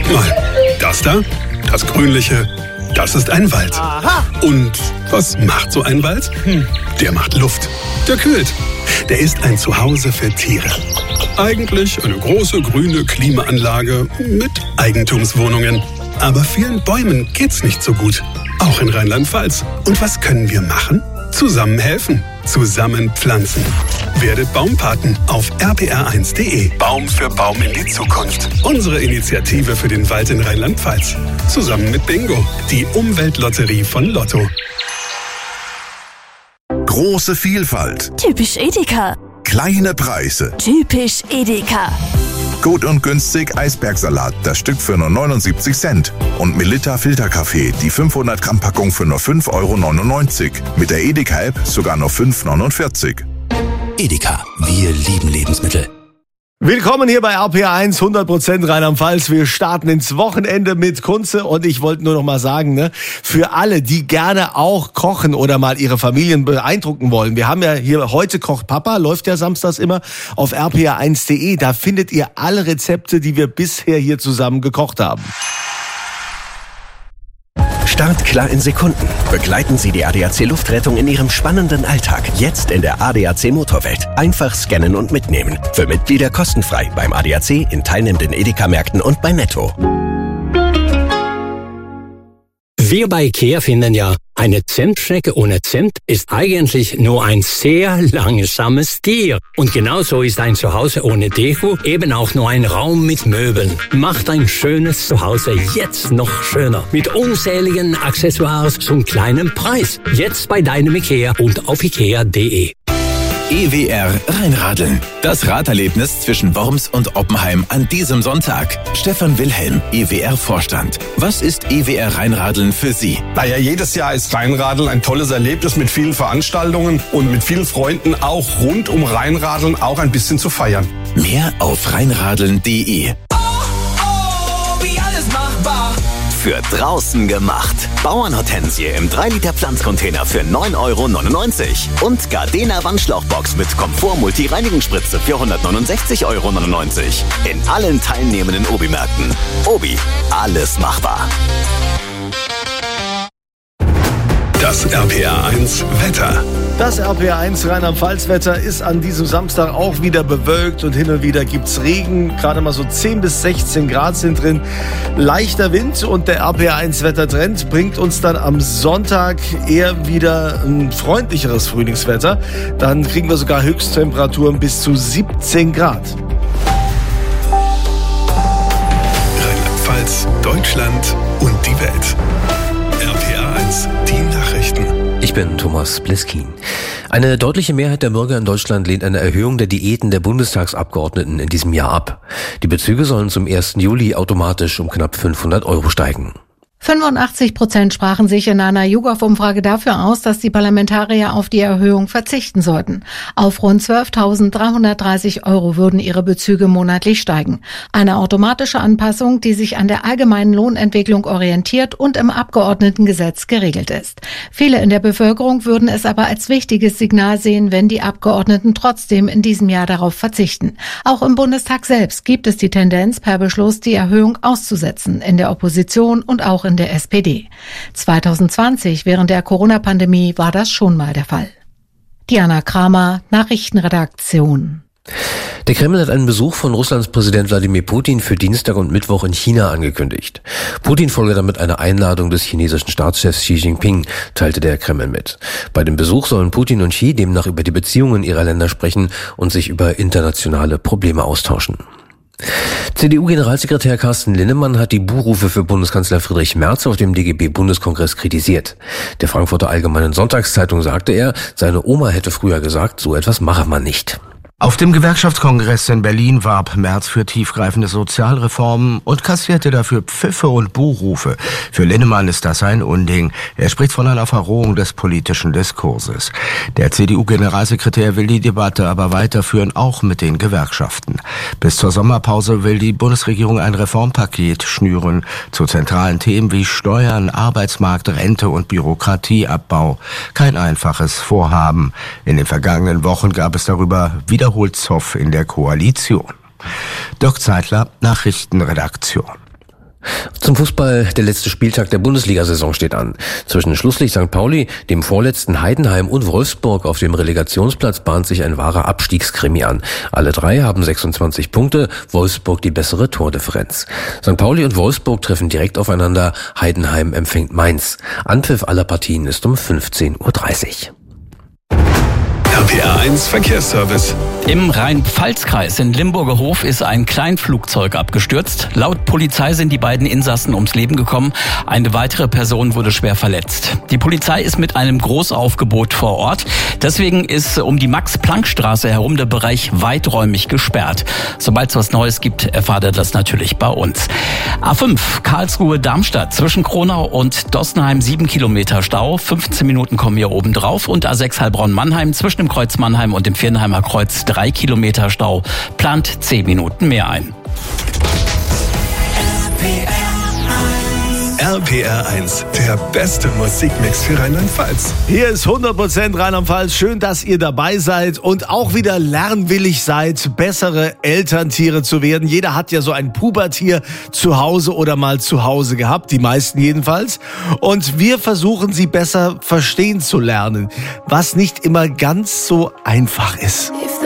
mal. Das da, das Grünliche, das ist ein Wald. Aha. Und was macht so ein Wald? Der macht Luft. Der kühlt. Der ist ein Zuhause für Tiere. Eigentlich eine große grüne Klimaanlage mit Eigentumswohnungen. Aber vielen Bäumen geht's nicht so gut. Auch in Rheinland-Pfalz. Und was können wir machen? Zusammen helfen. Zusammen pflanzen. Werdet Baumpaten auf rpr1.de. Baum für Baum in die Zukunft. Unsere Initiative für den Wald in Rheinland-Pfalz. Zusammen mit Bingo, die Umweltlotterie von Lotto. Große Vielfalt. Typisch Edeka. Kleine Preise. Typisch Edeka. Gut und günstig Eisbergsalat, das Stück für nur 79 Cent. Und Melitta Filterkaffee, die 500 Gramm Packung für nur 5,99 €. Mit der Edeka-App sogar nur 5,49 €. Edeka, wir lieben Lebensmittel. Willkommen hier bei RPR1, 100% Rheinland-Pfalz. Wir starten ins Wochenende mit Kunze und ich wollte nur noch mal sagen, ne, für alle, die gerne auch kochen oder mal ihre Familien beeindrucken wollen. Wir haben ja hier Heute kocht Papa, läuft ja samstags immer auf rpr1.de. Da findet ihr alle Rezepte, die wir bisher hier zusammen gekocht haben. Startklar in Sekunden. Begleiten Sie die ADAC Luftrettung in Ihrem spannenden Alltag. Jetzt in der ADAC Motorwelt. Einfach scannen und mitnehmen. Für Mitglieder kostenfrei beim ADAC, in teilnehmenden Edeka-Märkten und bei Netto. Wir bei IKEA finden ja, eine Zimtschnecke ohne Zimt ist eigentlich nur ein sehr langsames Tier. Und genauso ist ein Zuhause ohne Deko eben auch nur ein Raum mit Möbeln. Macht ein schönes Zuhause jetzt noch schöner. Mit unzähligen Accessoires zum kleinen Preis. Jetzt bei deinem IKEA und auf ikea.de. EWR Rheinradeln. Das Raderlebnis zwischen Worms und Oppenheim an diesem Sonntag. Stefan Wilhelm, EWR-Vorstand. Was ist EWR Rheinradeln für Sie? Naja, jedes Jahr ist Rheinradeln ein tolles Erlebnis mit vielen Veranstaltungen und mit vielen Freunden auch rund um Rheinradeln auch ein bisschen zu feiern. Mehr auf rheinradeln.de. Wie alles machbar. Für draußen gemacht. Bauernhortensie im 3-Liter Pflanzcontainer für 9,99 € und Gardena Wandschlauchbox mit Komfort-Multi-Reinigungsspritze für 169,99 € in allen teilnehmenden Obi-Märkten. Obi, alles machbar. Das RPR1 Wetter. Das RPR1 Rheinland-Pfalz-Wetter ist an diesem Samstag auch wieder bewölkt und hin und wieder gibt's Regen. Gerade mal so 10 bis 16 Grad sind drin. Leichter Wind und der RPR1-Wettertrend bringt uns dann am Sonntag eher wieder ein freundlicheres Frühlingswetter. Dann kriegen wir sogar Höchsttemperaturen bis zu 17 Grad. Rheinland-Pfalz, Deutschland und die Welt. RPR1, die Nachrichten. Ich bin Thomas Bliskin. Eine deutliche Mehrheit der Bürger in Deutschland lehnt eine Erhöhung der Diäten der Bundestagsabgeordneten in diesem Jahr ab. Die Bezüge sollen zum 1. Juli automatisch um knapp 500 € steigen. 85% sprachen sich in einer YouGov-Umfrage dafür aus, dass die Parlamentarier auf die Erhöhung verzichten sollten. Auf rund 12.330 € würden ihre Bezüge monatlich steigen. Eine automatische Anpassung, die sich an der allgemeinen Lohnentwicklung orientiert und im Abgeordnetengesetz geregelt ist. Viele in der Bevölkerung würden es aber als wichtiges Signal sehen, wenn die Abgeordneten trotzdem in diesem Jahr darauf verzichten. Auch im Bundestag selbst gibt es die Tendenz, per Beschluss die Erhöhung auszusetzen, in der Opposition und auch in der SPD. 2020, während der Corona-Pandemie, war das schon mal der Fall. Diana Kramer, Nachrichtenredaktion. Der Kreml hat einen Besuch von Russlands Präsident Wladimir Putin für Dienstag und Mittwoch in China angekündigt. Putin folge damit einer Einladung des chinesischen Staatschefs Xi Jinping, teilte der Kreml mit. Bei dem Besuch sollen Putin und Xi demnach über die Beziehungen ihrer Länder sprechen und sich über internationale Probleme austauschen. CDU-Generalsekretär Carsten Linnemann hat die Buhrufe für Bundeskanzler Friedrich Merz auf dem DGB-Bundeskongress kritisiert. Der Frankfurter Allgemeinen Sonntagszeitung sagte er, seine Oma hätte früher gesagt, so etwas mache man nicht. Auf dem Gewerkschaftskongress in Berlin warb Merz für tiefgreifende Sozialreformen und kassierte dafür Pfiffe und Buhrufe. Für Linnemann ist das ein Unding. Er spricht von einer Verrohung des politischen Diskurses. Der CDU-Generalsekretär will die Debatte aber weiterführen, auch mit den Gewerkschaften. Bis zur Sommerpause will die Bundesregierung ein Reformpaket schnüren zu zentralen Themen wie Steuern, Arbeitsmarkt, Rente und Bürokratieabbau. Kein einfaches Vorhaben. In den vergangenen Wochen gab es darüber wiederholt Zoff in der Koalition. Dirk Zeitler, Nachrichtenredaktion. Zum Fußball, der letzte Spieltag der Bundesliga-Saison steht an. Zwischen Schlusslicht St. Pauli, dem vorletzten Heidenheim und Wolfsburg auf dem Relegationsplatz bahnt sich ein wahrer Abstiegskrimi an. Alle drei haben 26 Punkte, Wolfsburg die bessere Tordifferenz. St. Pauli und Wolfsburg treffen direkt aufeinander, Heidenheim empfängt Mainz. Anpfiff aller Partien ist um 15:30 Uhr. RPR 1 Verkehrsservice. Im Rhein-Pfalz-Kreis in Limburger Hof ist ein Kleinflugzeug abgestürzt. Laut Polizei sind die beiden Insassen ums Leben gekommen. Eine weitere Person wurde schwer verletzt. Die Polizei ist mit einem Großaufgebot vor Ort. Deswegen ist um die Max-Planck-Straße herum der Bereich weiträumig gesperrt. Sobald es was Neues gibt, erfahrt ihr das natürlich bei uns. A5 Karlsruhe-Darmstadt zwischen Kronau und Dossenheim 7 Kilometer Stau. 15 Minuten kommen hier oben drauf. Und A6 Heilbronn-Mannheim zwischen dem Kreuz Mannheim und dem Viernheimer Kreuz 3 Kilometer Stau. Plant 10 Minuten mehr ein. RPR 1, der beste Musikmix für Rheinland-Pfalz. Hier ist 100% Rheinland-Pfalz. Schön, dass ihr dabei seid und auch wieder lernwillig seid, bessere Elterntiere zu werden. Jeder hat ja so ein Pubertier zu Hause oder mal zu Hause gehabt, die meisten jedenfalls. Und wir versuchen, sie besser verstehen zu lernen, was nicht immer ganz so einfach ist.